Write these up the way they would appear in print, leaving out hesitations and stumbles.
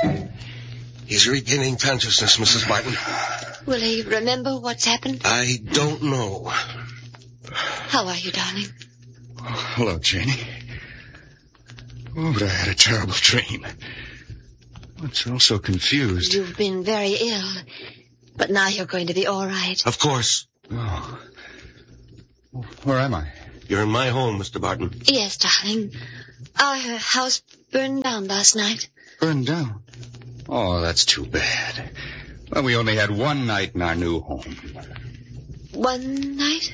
He's regaining consciousness, Mrs. Barton. Will he remember what's happened? I don't know. How are you, darling? Oh, hello, Janie. Oh, but I had a terrible dream. I'm so confused. You've been very ill, but now you're going to be all right. Of course. Oh. Where am I? You're in my home, Mr. Barton. Yes, darling. Our house burned down last night. Burned down? Oh, that's too bad. Well, we only had one night in our new home. One night?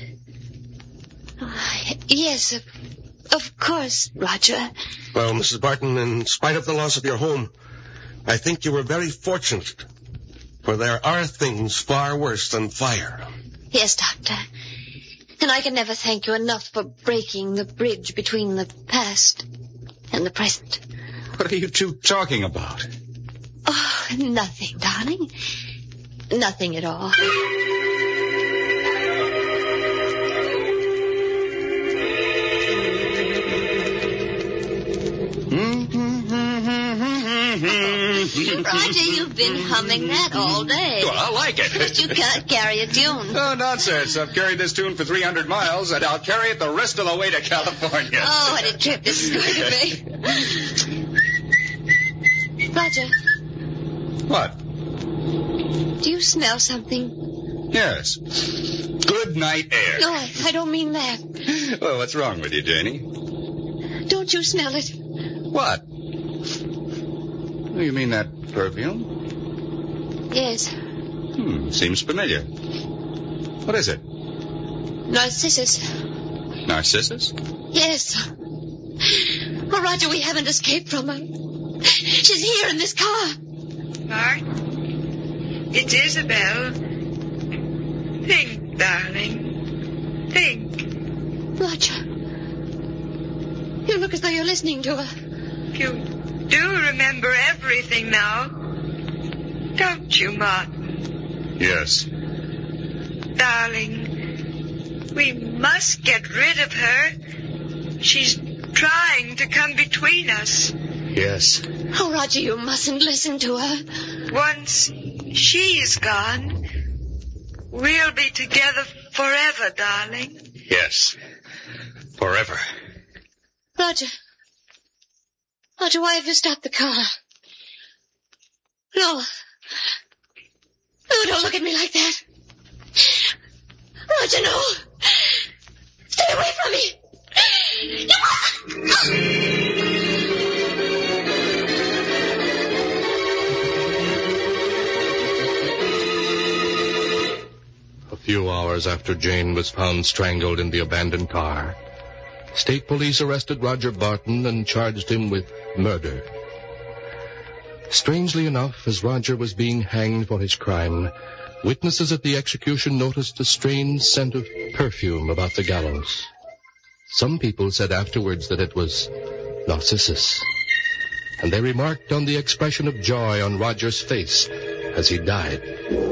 Yes, of course, Roger. Well, Mrs. Barton, in spite of the loss of your home, I think you were very fortunate. For there are things far worse than fire. Yes, Doctor. And I can never thank you enough for breaking the bridge between the past and the present. What are you two talking about? Oh, nothing, darling. Nothing at all. Roger, you've been humming that all day. Well, I like it. But you can't carry a tune. Oh, nonsense. I've carried this tune for 300 miles, and I'll carry it the rest of the way to California. Oh, what a trip this is going to be. Roger. What? Do you smell something? Yes. Good night air. No, I don't mean that. Well, what's wrong with you, Janie? Don't you smell it? What? Oh, you mean that perfume? Yes. Seems familiar. What is it? Narcissus. Narcissus? Yes. Oh, Roger, we haven't escaped from her. She's here in this car. Mark, it's Isabel. Think, darling. Think. Roger. You look as though you're listening to her. You do remember everything now. Don't you, Martin? Yes. Darling, we must get rid of her. She's trying to come between us. Yes. Oh, Roger, you mustn't listen to her. Once she's gone, we'll be together forever, darling. Yes. Forever. Roger. Roger, why have you stopped the car? No. No, don't look at me like that. Roger, no. Stay away from me. You mustn't. A few hours after Jane was found strangled in the abandoned car, State Police arrested Roger Barton and charged him with murder. Strangely enough, as Roger was being hanged for his crime, witnesses at the execution noticed a strange scent of perfume about the gallows. Some people said afterwards that it was Narcissus, and they remarked on the expression of joy on Roger's face as he died.